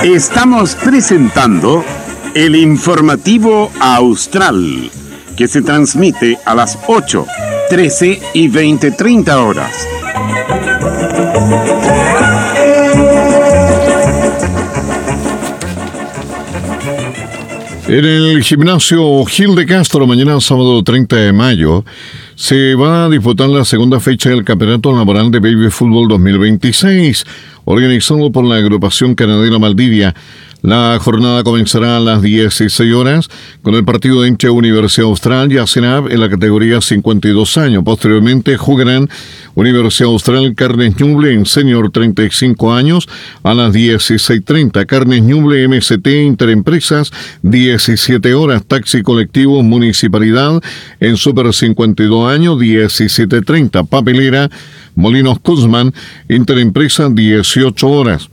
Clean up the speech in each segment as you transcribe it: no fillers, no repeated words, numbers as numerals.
Estamos presentando el informativo Austral, que se transmite a las 8, 13 y 20:30 horas. En el gimnasio Gil de Castro, mañana sábado 30 de mayo, se va a disputar la segunda fecha del Campeonato Laboral de Baby Fútbol 2026, organizado por la agrupación Canadera Valdivia. La jornada comenzará a las 16 horas con el partido entre Universidad Austral y ASENAP en la categoría 52 años. Posteriormente jugarán Universidad Austral Carnes Ñuble en senior 35 años a las 16:30. Carnes Ñuble MST Interempresas 17 horas. Taxi Colectivo Municipalidad en Super 52 años 17:30. Papelera Molinos Kuzman Interempresa 18 horas.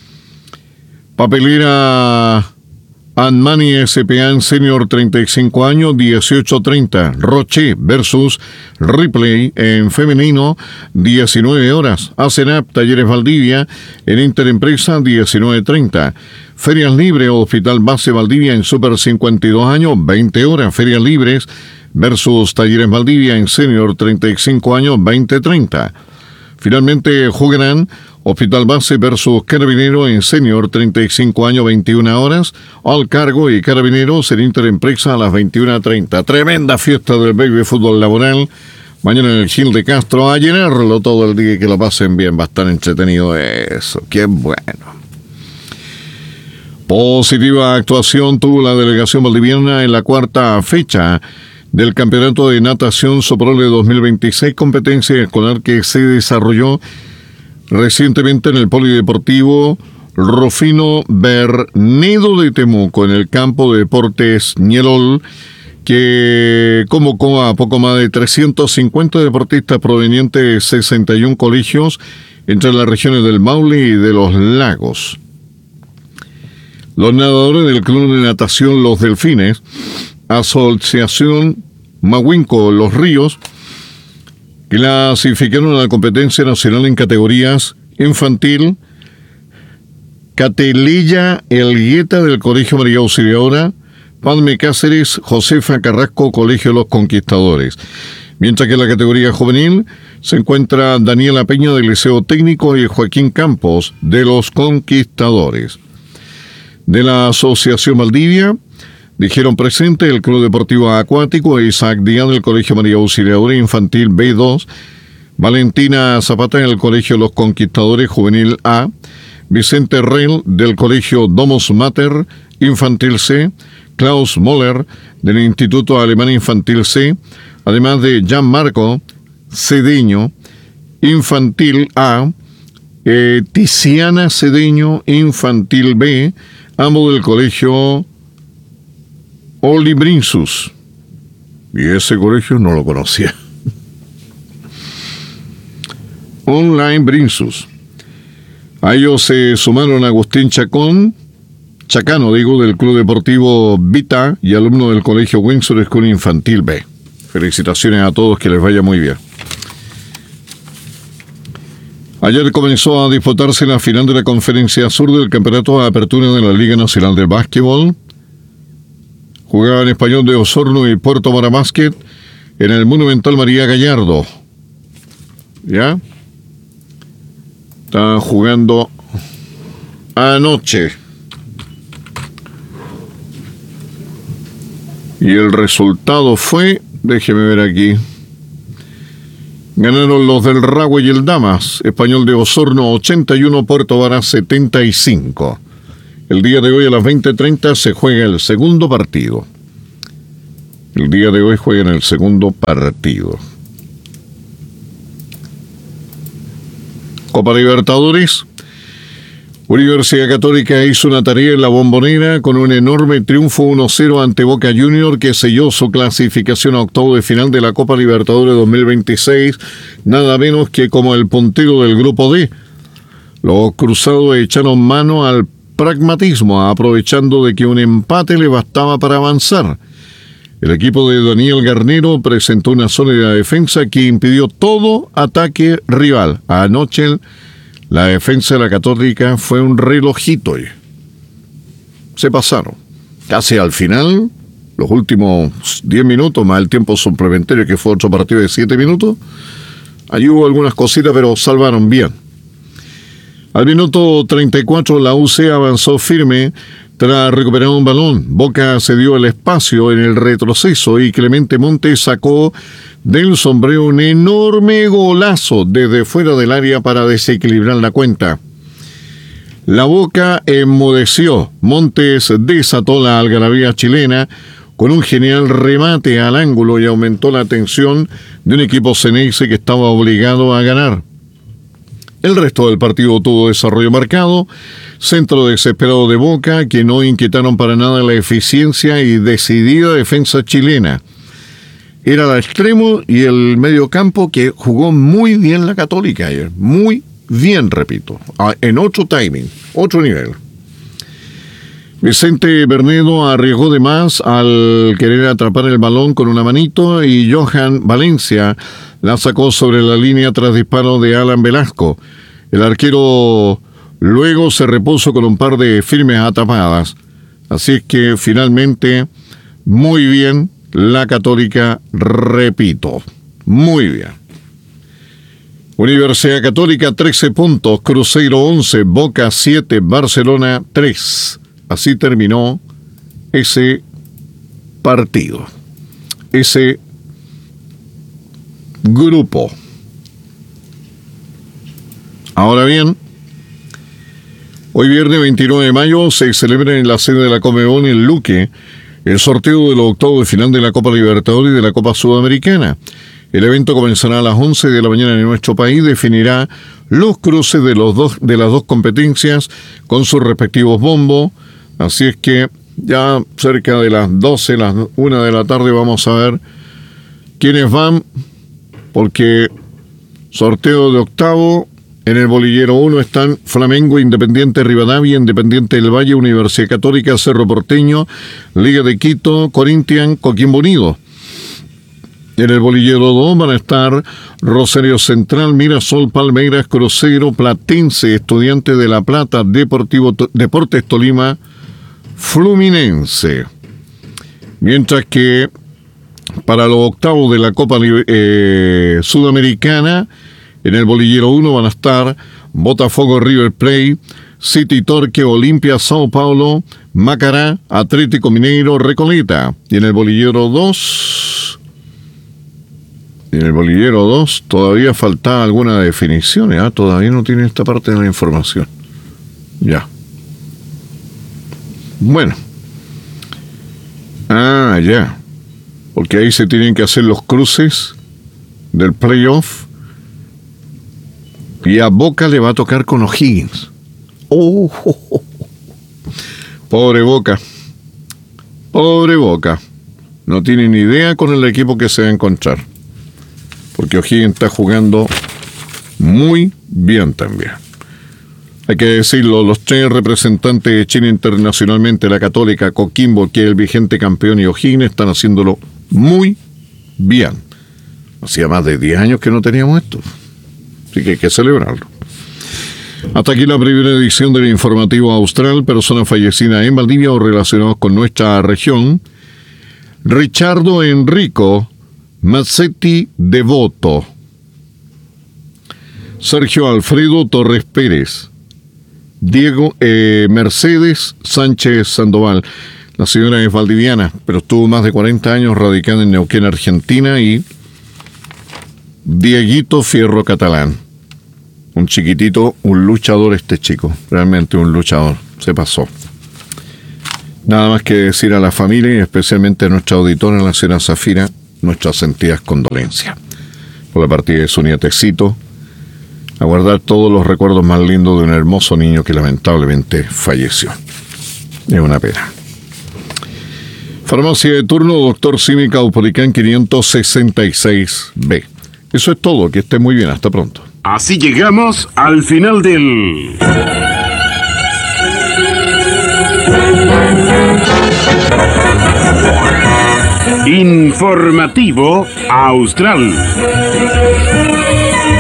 Papelera Anmani S.P.A. en senior 35 años, 18:30. Roche versus Ripley en femenino, 19 horas. ASENAP Talleres Valdivia en Interempresa, 19:30. Ferias Libres Hospital Base Valdivia en Super 52 años, 20 horas. Ferias Libres versus Talleres Valdivia en senior 35 años, 20:30. Finalmente jugarán Hospital Base versus Carabinero en senior 35 años, 21 horas. Al Cargo y Carabineros en Interempresa a las 21:30. Tremenda fiesta del baby fútbol laboral. Mañana en el Gil de Castro, a llenarlo todo el día y que lo pasen bien. Va a estar entretenido eso. Qué bueno. Positiva actuación tuvo la delegación valdiviana en la cuarta fecha del Campeonato de Natación Soprole 2026, competencia escolar que se desarrolló recientemente en el Polideportivo Rufino Bernedo de Temuco, en el campo de deportes Ñelol, que convocó a poco más de 350 deportistas provenientes de 61 colegios entre las regiones del Maule y de los Lagos. Los nadadores del Club de Natación Los Delfines, Asociación Mahuinco Los Ríos, clasificaron a la competencia nacional en categorías infantil. Catelilla Elgueta del Colegio María Auxiliadora, Palme Cáceres, Josefa Carrasco, Colegio Los Conquistadores. Mientras que en la categoría juvenil se encuentra Daniela Peña del Liceo Técnico y Joaquín Campos de Los Conquistadores. De la Asociación Valdivia dijeron presente el Club Deportivo Acuático, Isaac Díaz del Colegio María Auxiliadora Infantil B2, Valentina Zapata del Colegio Los Conquistadores Juvenil A, Vicente Rell del Colegio Domus Mater Infantil C, Klaus Moller del Instituto Alemán Infantil C, además de Gianmarco Cedeño Infantil A, Tiziana Cedeño Infantil B, ambos del Colegio Oli Brinsus. Y ese colegio no lo conocía. Online Brinsus. A ellos se sumaron Agustín Chacano, del Club Deportivo Vita y alumno del Colegio Windsor School Infantil B. Felicitaciones a todos, que les vaya muy bien. Ayer comenzó a disputarse la final de la Conferencia Sur del Campeonato de Apertura de la Liga Nacional de Básquetbol. Jugaban Español de Osorno y Puerto Vara Básquet en el Monumental María Gallardo. ¿Ya? Estaban jugando anoche. Y el resultado fue, déjeme ver aquí. Ganaron los del Ragüe y el Damas. Español de Osorno 81, Puerto Vara 75. El día de hoy a las 20:30 se juega el segundo partido. El día de hoy juegan el segundo partido. Copa Libertadores. Universidad Católica hizo una tarea en la Bombonera con un enorme triunfo 1-0 ante Boca Junior, que selló su clasificación a octavo de final de la Copa Libertadores 2026, nada menos que como el puntero del Grupo D. Los cruzados echaron mano al pragmatismo, aprovechando de que un empate le bastaba para avanzar. El equipo de Daniel Garnero presentó una sólida defensa que impidió todo ataque rival. Anoche la defensa de la Católica fue un relojito. se pasaron. Casi al final, los últimos 10 minutos, más el tiempo suplementario, que fue otro partido de 7 minutos, allí hubo algunas cositas, pero salvaron bien. Al minuto 34, la UC avanzó firme tras recuperar un balón. Boca cedió el espacio en el retroceso y Clemente Montes sacó del sombrero un enorme golazo desde fuera del área para desequilibrar la cuenta. La Boca enmudeció. Montes desató la algarabía chilena con un genial remate al ángulo y aumentó la tensión de un equipo ceneice que estaba obligado a ganar. El resto del partido tuvo desarrollo marcado, centro desesperado de Boca, que no inquietaron para nada la eficiencia y decidida defensa chilena. Era el extremo y el mediocampo que jugó muy bien la Católica ayer, muy bien, repito, en otro timing, otro nivel. Vicente Bernedo arriesgó de más al querer atrapar el balón con una manito y Johan Valencia la sacó sobre la línea tras disparo de Alan Velasco. El arquero luego se repuso con un par de firmes atrapadas. Así es que finalmente, muy bien, la Católica, repito, muy bien. Universidad Católica 13 puntos, Cruzeiro 11, Boca 7, Barcelona 3. Así terminó ese partido, ese grupo. Ahora bien, hoy viernes 29 de mayo se celebra en la sede de la Conmebol en Luque el sorteo de los octavos de final de la Copa Libertadores y de la Copa Sudamericana. El evento comenzará a las 11 de la mañana en nuestro país, definirá los cruces de las dos competencias con sus respectivos bombos. Así es que ya cerca de las 12, las 1 de la tarde vamos a ver quiénes van, porque sorteo de octavo, en el bolillero 1 están Flamengo, Independiente Rivadavia, Independiente del Valle, Universidad Católica, Cerro Porteño, Liga de Quito, Corinthians, Coquimbo Unido. En el bolillero 2 van a estar Rosario Central, Mirasol, Palmeiras, Cruzeiro, Platense, Estudiantes de La Plata, Deportes Tolima, Fluminense. Mientras que para los octavos de la Copa Sudamericana, en el bolillero 1 van a estar Botafogo, River Plate, City Torque, Olimpia, Sao Paulo, Macará, Atlético Mineiro, Recoleta. Y en el bolillero 2 todavía falta alguna definición, todavía no tiene esta parte de la información. Ya. Bueno. Ya. Porque ahí se tienen que hacer los cruces del playoff. Y a Boca le va a tocar con O'Higgins. Pobre Boca. Pobre Boca. No tiene ni idea con el equipo que se va a encontrar. Porque O'Higgins está jugando muy bien también. Hay que decirlo, los tres representantes de Chile internacionalmente, la Católica, Coquimbo, que es el vigente campeón, y O'Higgins, están haciéndolo muy bien. Hacía más de 10 años que no teníamos esto. Así que hay que celebrarlo. Hasta aquí la primera edición del Informativo Austral. Personas fallecidas en Valdivia o relacionadas con nuestra región: Richardo Enrico Mazzetti Devoto, Sergio Alfredo Torres Pérez, Diego Mercedes Sánchez Sandoval. La señora es valdiviana, pero estuvo más de 40 años radicada en Neuquén, Argentina. Y Dieguito Fierro Catalán, un chiquitito, un luchador este chico, realmente un luchador, se pasó. Nada más que decir a la familia y especialmente a nuestra auditora, la señora Zafira, nuestras sentidas condolencias por la partida de su nietecito. A guardar todos los recuerdos más lindos de un hermoso niño que lamentablemente falleció. Es una pena. Farmacia de turno, Doctor Simi Caupolicán 566B. Eso es todo, que esté muy bien, hasta pronto. Así llegamos al final del Informativo Austral.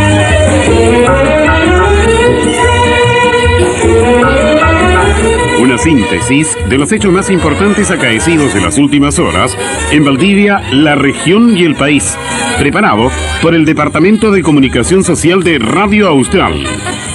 Una síntesis de los hechos más importantes acaecidos en las últimas horas en Valdivia, la región y el país, preparado por el Departamento de Comunicación Social de Radio Austral.